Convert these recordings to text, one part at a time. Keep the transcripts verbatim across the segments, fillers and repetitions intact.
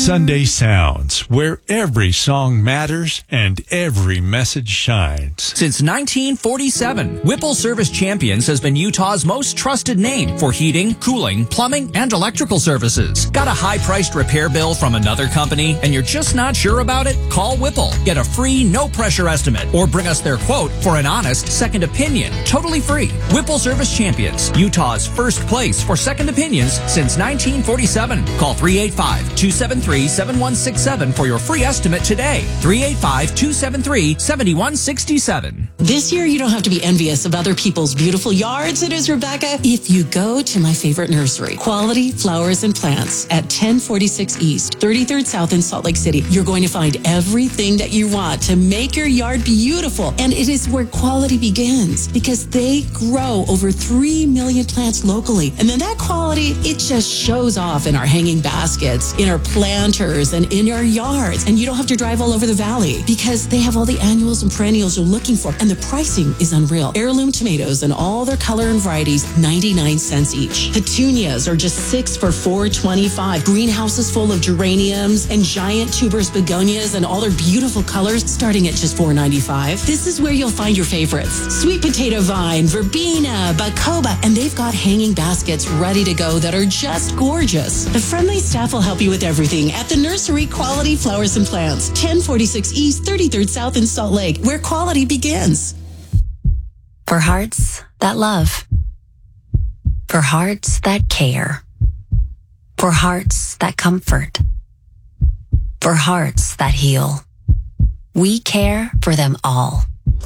Sunday Sounds, where every song matters and every message shines. Since nineteen forty-seven, Whipple Service Champions has been Utah's most trusted name for heating, cooling, plumbing, and electrical services. Got a high-priced repair bill from another company and you're just not sure about it? Call Whipple. Get a free, no-pressure estimate or bring us their quote for an honest second opinion. Totally free. Whipple Service Champions, Utah's first place for second opinions since nineteen forty-seven. Call three eight five, two seven three, seven one six seven for your free estimate today. three eight five, two seven three, seven one six seven. This year, you don't have to be envious of other people's beautiful yards. It is, Rebecca, if you go to my favorite nursery, Quality Flowers and Plants at ten forty-six East, thirty-third South in Salt Lake City. You're going to find everything that you want to make your yard beautiful. And it is where quality begins because they grow over three million plants locally. And then that quality, it just shows off in our hanging baskets, in our planters, and in our yards. And you don't have to drive all over the valley because they have all the annuals and perennials you're looking for. And the pricing is unreal. Heirloom tomatoes and all their color and varieties, ninety-nine cents each. Petunias are just six for four twenty-five. Greenhouses full of geraniums and giant tubers begonias and all their beautiful colors starting at just four ninety-five. This is where you'll find your favorites. Sweet potato vine, verbena, bacoba, and they've got hanging baskets ready to go that are just gorgeous. The friendly staff will help you with everything at the nursery Quality Flowers and Plants, ten forty-six East, thirty-third South in Salt Lake, where quality begins. For hearts that love. For hearts that care. For hearts that comfort. For hearts that heal. We care for them all.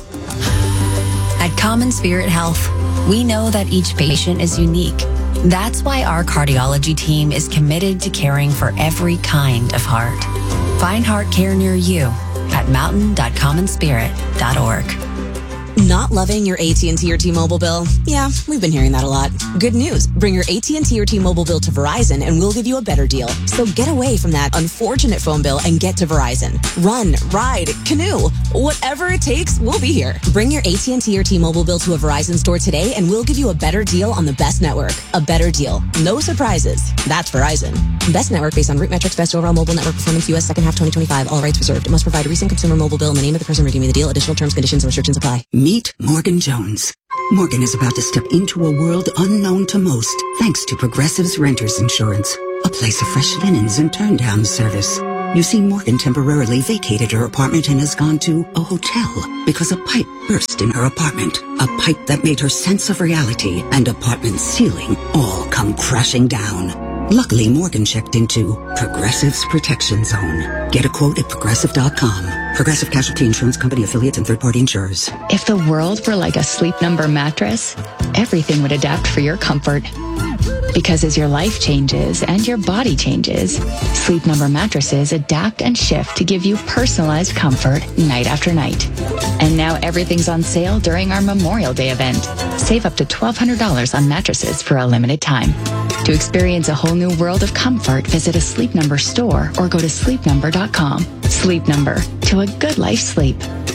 At Common Spirit Health, we know that each patient is unique. That's why our cardiology team is committed to caring for every kind of heart. Find heart care near you at mountain dot common spirit dot org. Not loving your A T and T or T-Mobile bill? Yeah, we've been hearing that a lot. Good news. Bring your A T and T or T-Mobile bill to Verizon and we'll give you a better deal. So get away from that unfortunate phone bill and get to Verizon. Run, ride, canoe, whatever it takes, we'll be here. Bring your A T and T or T-Mobile bill to a Verizon store today and we'll give you a better deal on the best network. A better deal. No surprises. That's Verizon. Best network based on root metrics, best overall mobile network performance, U S second half twenty twenty-five. All rights reserved. It must provide a recent consumer mobile bill in the name of the person redeeming the deal. Additional terms, conditions, and restrictions apply. Meet Morgan Jones. Morgan is about to step into a world unknown to most, thanks to Progressive's Renters Insurance, a place of fresh linens and turn-down service. You see, Morgan temporarily vacated her apartment and has gone to a hotel because a pipe burst in her apartment. A pipe that made her sense of reality and apartment ceiling all come crashing down. Luckily, Morgan checked into Progressive's Protection Zone. Get a quote at progressive dot com. Progressive Casualty Insurance Company affiliates and third-party insurers. If the world were like a Sleep Number mattress, everything would adapt for your comfort. Because as your life changes and your body changes, Sleep Number mattresses adapt and shift to give you personalized comfort night after night. And now everything's on sale during our Memorial Day event. Save up to twelve hundred dollars on mattresses for a limited time. To experience a whole new world of comfort, visit a Sleep Number store or go to sleep number dot com. Sleep Number, to a good life sleep.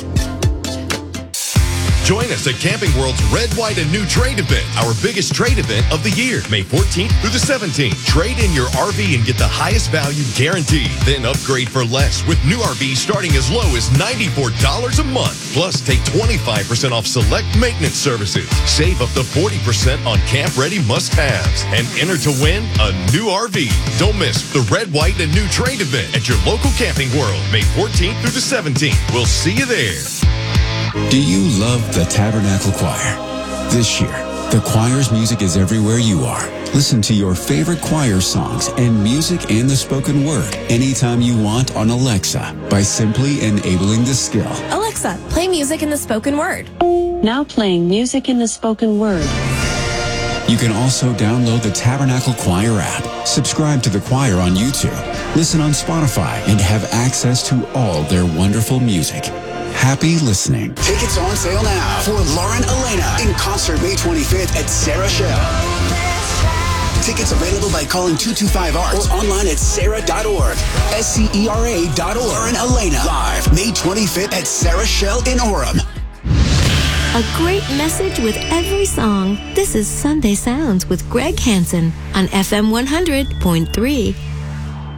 Join us at Camping World's Red, White, and New Trade event, our biggest trade event of the year, May fourteenth through the seventeenth. Trade in your R V and get the highest value guaranteed. Then upgrade for less with new R Vs starting as low as ninety-four dollars a month. Plus, take twenty-five percent off select maintenance services. Save up to forty percent on camp-ready must-haves. And enter to win a new R V. Don't miss the Red, White, and New Trade event at your local Camping World, May fourteenth through the seventeenth. We'll see you there. Do you love the Tabernacle Choir? This year, the choir's music is everywhere you are. Listen to your favorite choir songs and music and the spoken word anytime you want on Alexa by simply enabling the skill. Alexa, play music in the spoken word. Now playing music in the spoken word. You can also download the Tabernacle Choir app, subscribe to the choir on YouTube, listen on Spotify, and have access to all their wonderful music. Happy listening. Tickets on sale now for Lauren Elena in concert May twenty-fifth at Sarah Shell. Tickets available by calling two two five ARTS or online at sarah dot org. S C E R A dot org. Lauren Elena live May twenty-fifth at Sarah Shell in Orem. A great message with every song. This is Sunday Sounds with Greg Hansen on F M one hundred point three.